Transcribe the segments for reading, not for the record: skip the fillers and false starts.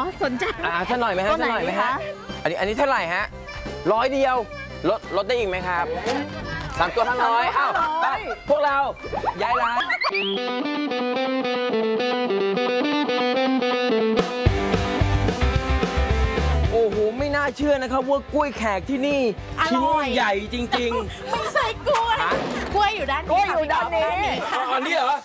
สนใจสักหน่อยไหมฮะสักหน่อยไหมฮะอันนี้เท่าไหร่ฮะ100เดียวลดได้อีกไหมครับ3 ตัวทั้ง100อ้าวไปพวกเราย้ายร้านโอ้โหไม่น่าเชื่อนะครับว่ากล้วยแขกที่นี่ชิ้นใหญ่จริงๆไม่ใช่กล้วยกล้วยอยู่ด้านนี้อันนี้เหรอ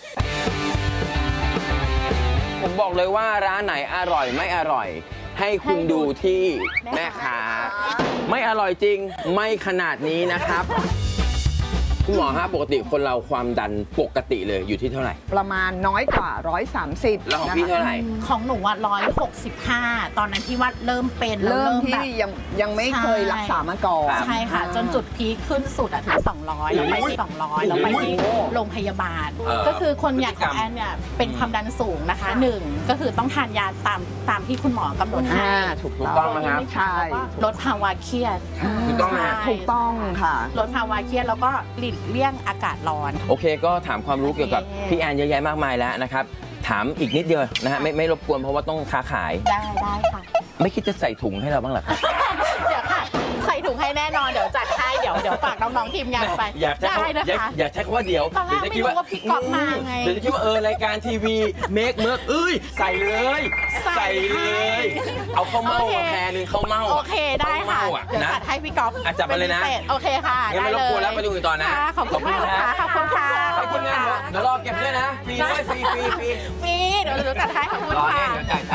ผมบอกเลยว่าร้านไหนอร่อยไม่อร่อยให้คุณดูที่แม่ค้าไม่อร่อยจริงไม่ขนาดนี้นะครับคุณหมอฮะปกติคนเราความดันปกติเลยอยู่ที่เท่าไหร่ประมาณน้อยกว่า130 แล้วของพี่เท่าไหร่ของหนูว่า165ตอนนั้นที่ว่าเริ่มเป็นเริ่มที่ยังไม่เคยรักษามาก่อนใช่ค่ะจนจุดพีคขึ้นสุดถึง200แล้วไปที่200แล้วไปที่โรงพยาบาลก็คือคนอย่างของแอนเนี่ยเป็นความดันสูงนะคะ1ก็คือต้องทานยาตามที่คุณหมอกำหนดให้ถูกต้องนะครับใช่ลดภาวะเครียดถูกต้องนะถูกต้องค่ะลดภาวะเครียดแล้วก็หลีกเลี่ยงอากาศร้อนโอเคก็ถามความรู้เกี่ยวกับพี่แอนเยอะแยะมากมายแล้วนะครับถามอีกนิดเดียวนะฮะไม่รบกวนเพราะว่าต้องค้าขายได้ค่ะไม่คิดจะใส่ถุงให้เราบ้างหรอครับเดี๋ยวค่ะใส่ถุงให้แน่นอนเดี๋ยวจัดให้เดี๋ยวฝากน้องๆทีมงานไปได้นะคะอย่าใช้คำว่าเดี๋ยวตอนแรกไม่รู้ว่าพี่ก๊อฟมาไงเดี๋ยวจะคิดว่ารายการทีวีเมคใส่เลยเอาข้าวเม่าแพรนึงข้าวเม่าโอเคได้ค่ะเดี๋ยวจัดให้พี่ก๊อฟจัดมาเลยนะโอเคค่ะได้เลยไม่รบกวนแล้วไปดูกันต่อนะขอบคุณค่ะขอบคุณค่ะขอบคุณงานเดี๋ยวรอเก็บด้วยนะฟรีด้วยฟรีเดี๋ยวจัดให้ขอบคุณค่ะ